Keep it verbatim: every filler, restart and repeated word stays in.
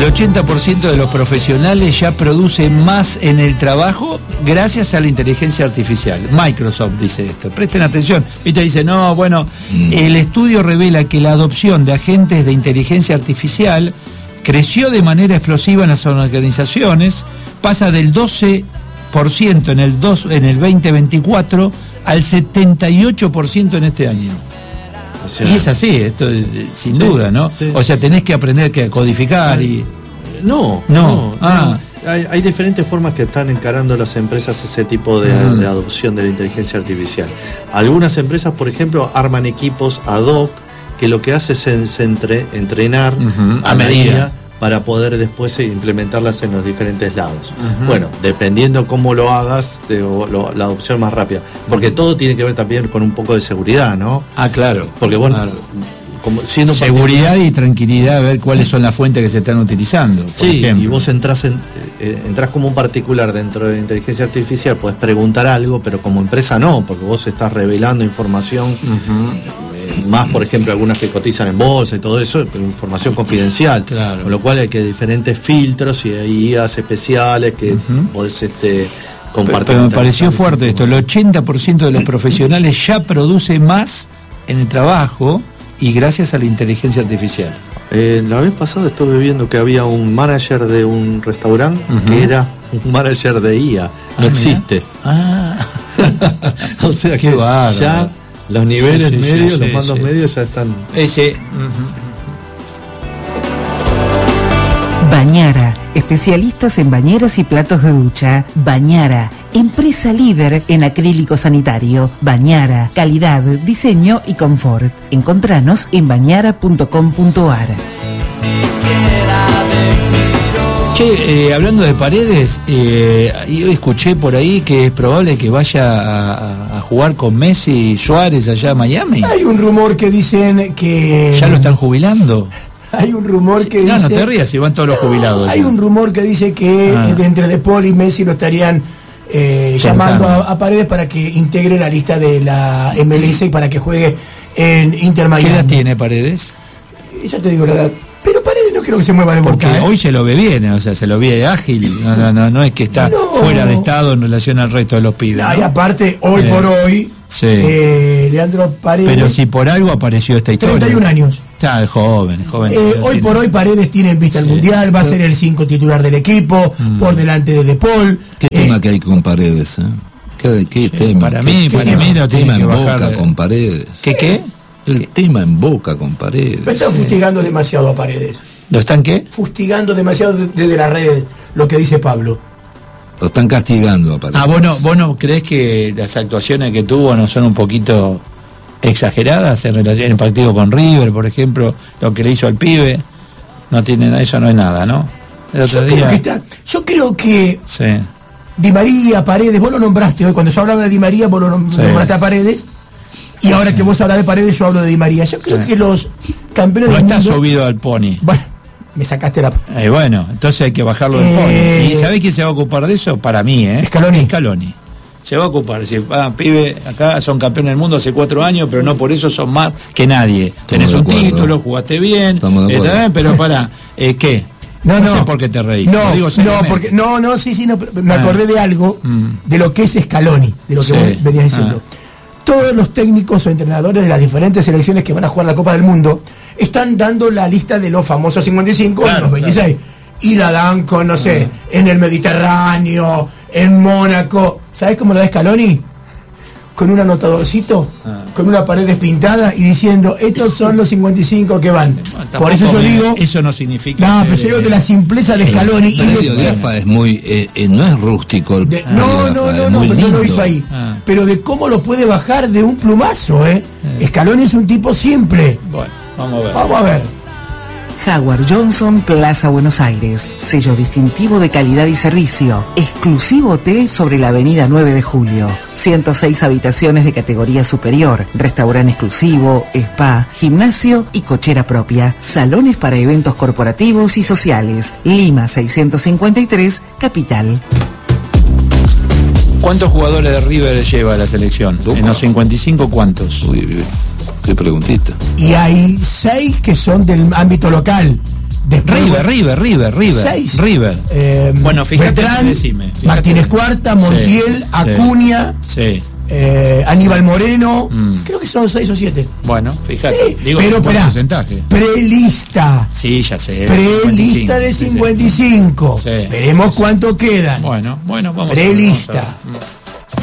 ochenta por ciento de los profesionales ya produce más en el trabajo gracias a la inteligencia artificial. Microsoft dice esto. Presten atención. Viste, dice, no, bueno, mm. el estudio revela que la adopción de agentes de inteligencia artificial creció de manera explosiva en las organizaciones, pasa del doce por ciento en el, dos, en el veinte veinticuatro al setenta y ocho por ciento en este año. O sea, y es así, esto sin sí, duda, ¿no? Sí. O sea, tenés que aprender que codificar y... No, no, no, ah. no. Hay, hay diferentes formas que están encarando las empresas ese tipo de, mm. de adopción de la inteligencia artificial. Algunas empresas, por ejemplo, arman equipos ad hoc que lo que hace es entre, entrenar uh-huh. a, a medida, medida para poder después implementarlas en los diferentes lados. Uh-huh. Bueno, dependiendo cómo lo hagas, te, lo, la adopción más rápida. Porque uh-huh. todo tiene que ver también con un poco de seguridad, ¿no? Ah, claro. Porque bueno, claro. como siendo seguridad y tranquilidad, ver cuáles son las fuentes que se están utilizando. Por sí, ejemplo. Y vos entrás, en, eh, entrás como un particular dentro de la inteligencia artificial, podés preguntar algo, pero como empresa no, porque vos estás revelando información... Uh-huh. Más, por ejemplo, algunas que cotizan en bolsa y todo eso, pero información confidencial. Claro. Con lo cual hay que diferentes filtros y hay I As especiales que uh-huh. podés este, compartir. Pero, pero me pareció fuerte esto, el ochenta por ciento de los profesionales ya produce más en el trabajo y gracias a la inteligencia artificial. Eh, la vez pasada estuve viendo que había un manager de un restaurante uh-huh. que era un manager de I A. No ah, existe. Ah. O sea qué que bárbaro. Ya los niveles sí, sí, medios, sí, los sí, mandos sí. medios ya están. Ese. Uh-huh. Bañara, especialistas en bañeras y platos de ducha. Bañara, empresa líder en acrílico sanitario. Bañara, calidad, diseño y confort. Encontranos en bañara punto com punto ar. Che, eh, hablando de Paredes, eh, yo escuché por ahí que es probable que vaya a, a jugar con Messi y Suárez allá a Miami. Hay un rumor que dicen que... ¿Ya lo están jubilando? Hay un rumor que no, dice... No, no te rías, si van todos los jubilados. Hay ya. un rumor que dice que ah. entre De Paul y Messi lo estarían eh, llamando a, a Paredes para que integre la lista de la M L S y para que juegue en Inter Miami. ¿Qué edad tiene Paredes? Ya te digo la edad. Pero Paredes no creo que se mueva de Boca. Porque ¿eh? hoy se lo ve bien, o sea, se lo ve ágil. No, no, no, no es que está no. fuera de estado en relación al resto de los pibes. No, ¿no? Y aparte, hoy eh, por hoy, sí. eh, Leandro Paredes... Pero si por algo apareció esta historia. treinta y un años. Está joven, joven. Eh, hoy tiene... por hoy Paredes tiene en vista el sí. Mundial, va a ser el cinco titular del equipo, mm. por delante de De Paul. ¿Qué eh, tema que hay con Paredes? Eh? ¿Qué, qué sí, tema? Para mí, ¿Qué, para qué mí no tiene tema que en bajar boca de... con Paredes? ¿Qué qué? El ¿Qué? tema en boca con Paredes. Me están sí. fustigando demasiado a Paredes. ¿Lo están qué? Fustigando demasiado desde de las redes, lo que dice Pablo. Lo están castigando a Paredes. Ah, ¿vos no, vos no crees que las actuaciones que tuvo no son un poquito exageradas en relación al partido con River, por ejemplo, lo que le hizo al pibe? No tiene, eso no es nada, ¿no? El otro yo, día... creo que está, yo creo que sí. Di María, Paredes, vos lo nombraste hoy, cuando yo hablaba de Di María, vos lo nom- sí. nombraste a Paredes. Y ahora que vos hablas de Paredes, yo hablo de Di María. Yo creo sí. que los campeones no del está mundo... subido al pony. Bueno, me sacaste la... Eh, bueno, entonces hay que bajarlo del eh... pony. ¿Y sabés quién se va a ocupar de eso? Para mí, ¿eh? Scaloni. Scaloni. Se va a ocupar. Decir, ah, pibe, acá son campeones del mundo hace cuatro años, pero no por eso son más que nadie. Estamos Tenés un título, jugaste bien, eh, pero pará, eh, ¿qué? No, no, no sé por qué te reís. No, digo no, porque, no, no, sí, sí, no, me acordé ah. de algo, mm. de lo que es Scaloni, de lo que sí. vos venías diciendo. Ah. Todos los técnicos o entrenadores de las diferentes selecciones que van a jugar la Copa del Mundo están dando la lista de los famosos cincuenta y cinco claro, y los veintiséis. Claro. Y la dan con, no sé, ah. en el Mediterráneo, en Mónaco. ¿Sabés cómo la da Scaloni? Con un anotadorcito, ah. con una pared despintada y diciendo, estos son los cincuenta y cinco que van. No, por eso yo me, digo... Eso no significa... No, pero yo digo de la simpleza de Scaloni... El medio de A F A es muy... Eh, eh, no es rústico el... De, no, no, no, no, pero no lo hizo ahí. Ah. Pero de cómo lo puede bajar de un plumazo, ¿eh? eh. Scaloni es un tipo simple. Bueno, vamos a ver. Vamos a ver. Howard Johnson, Plaza Buenos Aires. Sello distintivo de calidad y servicio. Exclusivo hotel sobre la avenida nueve de julio. ciento seis habitaciones de categoría superior. Restaurante exclusivo, spa, gimnasio y cochera propia. Salones para eventos corporativos y sociales. Lima seiscientos cincuenta y tres, Capital. ¿Cuántos jugadores de River lleva la selección? Opa. En los cincuenta y cinco, ¿cuántos? Uy, qué preguntita. Y hay seis que son del ámbito local. Después, River, River, River, River, seis. River. Eh, bueno, fíjate, Beltrán, decime, fíjate. Martínez Cuarta, Montiel, Sí, Acuña, sí. Eh, Aníbal Moreno, Mm. creo que son seis o siete. Bueno, fíjate. Sí, Digo, pero buen esperá, porcentaje. prelista. Sí, ya sé. Prelista de cincuenta y cinco. Sí. Veremos cuánto quedan. Bueno, bueno, vamos Prelista. a ver, vamos a ver.